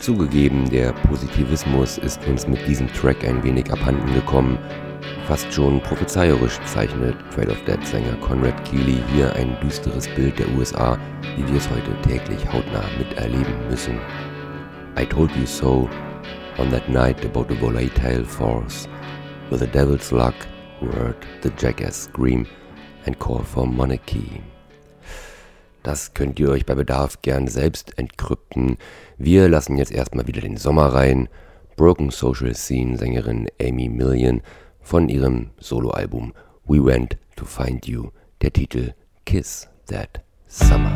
Zugegeben, der Positivismus ist uns mit diesem Track ein wenig abhanden gekommen. Fast schon prophezeierisch zeichnet Trade of Dead-Sänger Conrad Keely hier ein düsteres Bild der USA, wie wir es heute täglich hautnah miterleben müssen. I told you so on that night about the volatile force, with the devil's luck, who heard the jackass scream and call for monarchy. Das könnt ihr euch bei Bedarf gern selbst entkrypten. Wir lassen jetzt erstmal wieder den Sommer rein. Broken Social Scene Sängerin Amy Million von ihrem Soloalbum We Went to Find You, der Titel Kiss That Summer.